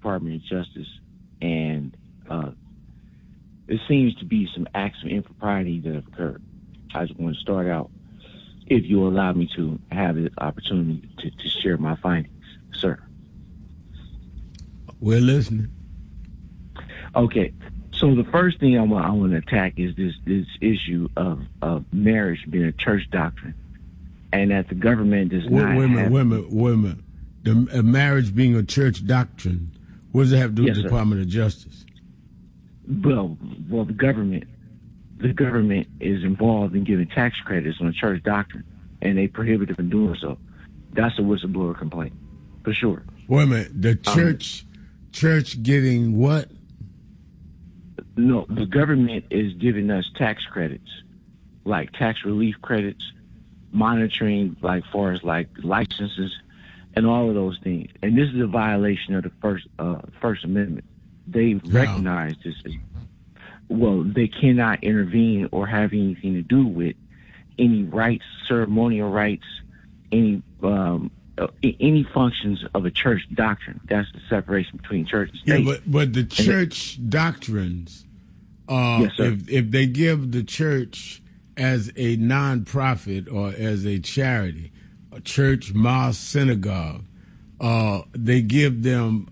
Department of Justice, and there seems to be some acts of impropriety that have occurred. I just want to start out, if you allow me to have the opportunity to share my findings, sir. We're listening. Okay, so the first thing I want to attack is this issue of marriage being a church doctrine, and that the government does not Wait a minute. The marriage being a church doctrine, what does it have to do with the Department of Justice? Well, the government is involved in giving tax credits on a church doctrine, and they prohibit it from doing so. That's a whistleblower complaint, for sure. Wait a minute. The church getting what? No, the government is giving us tax credits, like tax relief credits, monitoring, like far as like licenses, and all of those things. And this is a violation of the First Amendment. They recognize this as, well, they cannot intervene or have anything to do with any rights, ceremonial rights, any functions of a church doctrine. That's the separation between church and state. Yeah, but the church doctrines, yes, sir. If they give the church as a nonprofit or as a charity, a church, mosque, synagogue, they give them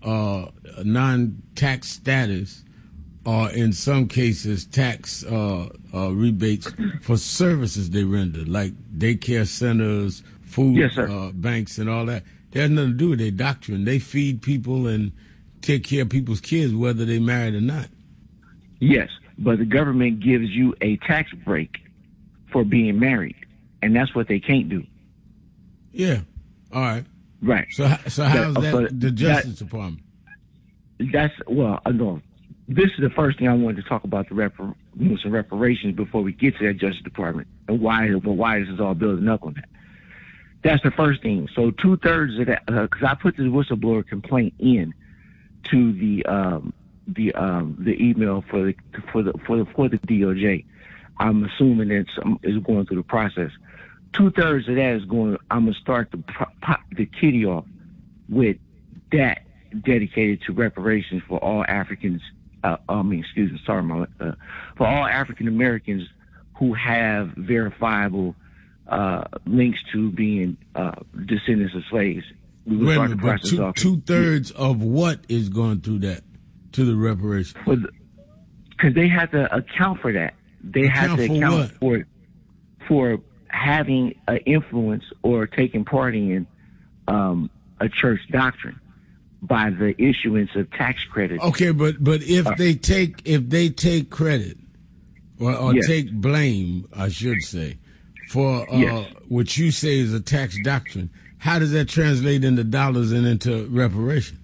non-tax status, or in some cases tax rebates for services they render, like daycare centers, food banks, and all that. That has nothing to do with their doctrine. They feed people and take care of people's kids, whether they married or not. Yes, but the government gives you a tax break for being married, and that's what they can't do. Yeah. All right. Right. So how's that the Justice Department? That's, well, no. This is the first thing I wanted to talk about, some reparations before we get to that Justice Department and why this is all building up on that. That's the first thing. So 2/3 of that, because I put this whistleblower complaint in to the email for the DOJ. I'm assuming that is going through the process. 2/3 of that is going. I'm gonna start the kitty off with that dedicated to reparations for all Africans. For all African Americans who have verifiable links to being descendants of slaves. We will start the process off. 2/3 of what is going through that to the reparations? Because they have to account for that. They have to account for having an influence or taking part in a church doctrine by the issuance of tax credits. Okay, but if they take credit or take blame, I should say, for what you say is a tax doctrine, how does that translate into dollars and into reparations?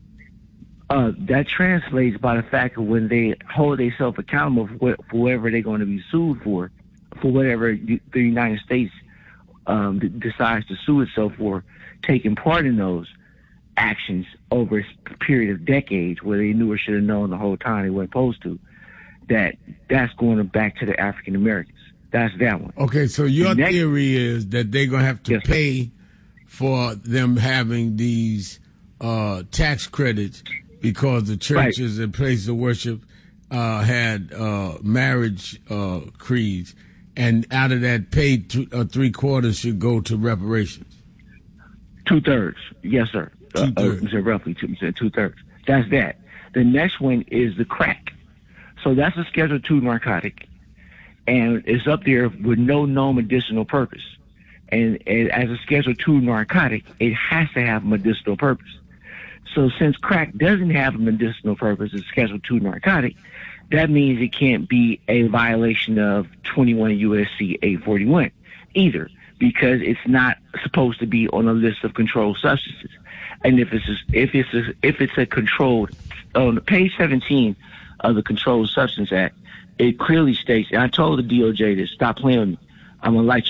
That translates by the fact that when they hold themselves accountable for whatever they're going to be sued for whatever the United States decides to sue itself for, taking part in those actions over a period of decades where they knew or should have known the whole time they weren't supposed to, that's going back to the African Americans. That's that one. Okay, so your theory is that they're going to have to pay for them having these tax credits because the churches and places of worship had marriage creeds, and out of that paid 3/4 should go to reparations. 2/3, yes, sir. 2/3. Roughly 2/3. That's that. The next one is the crack. So that's a Schedule II narcotic, and it's up there with no known medicinal purpose. And as a Schedule II narcotic, it has to have medicinal purpose. So since crack doesn't have a medicinal purpose, it's a Schedule II narcotic, that means it can't be a violation of 21 U.S.C. 841 either, because it's not supposed to be on a list of controlled substances. And if it's a controlled, on page 17 of the Controlled Substance Act, it clearly states, and I told the DOJ to stop playing with me. I'm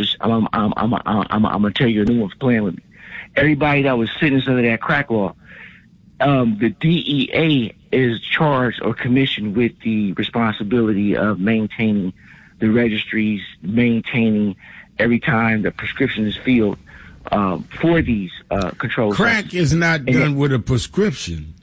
gonna tell you a new one for playing with me. Everybody that was sentenced under that crack law, the DEA is charged or commissioned with the responsibility of maintaining the registries, maintaining every time the prescription is filled for these controlled Crack substances. is not done with a prescription.